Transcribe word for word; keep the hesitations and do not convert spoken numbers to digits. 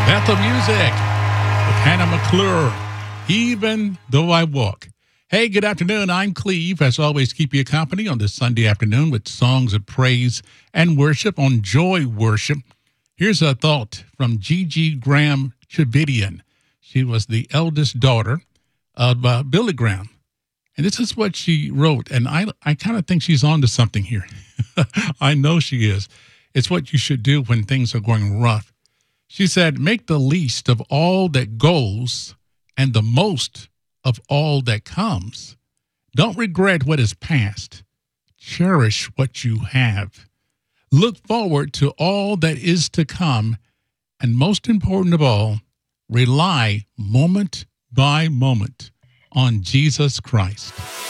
Bethel Music with Hannah McClure, Even Though I Walk. Hey, good afternoon. I'm Cleve. As always, keep you company on this Sunday afternoon with songs of praise and worship on Joy Worship. Here's a thought from Gigi Graham Chavidian. She was the eldest daughter of uh, Billy Graham. And this is what she wrote. And I, I kind of think she's on to something here. I know she is. It's what you should do when things are going rough. She said, make the least of all that goes and the most of all that comes. Don't regret what is past. Cherish what you have. Look forward to all that is to come. And most important of all, rely moment by moment on Jesus Christ.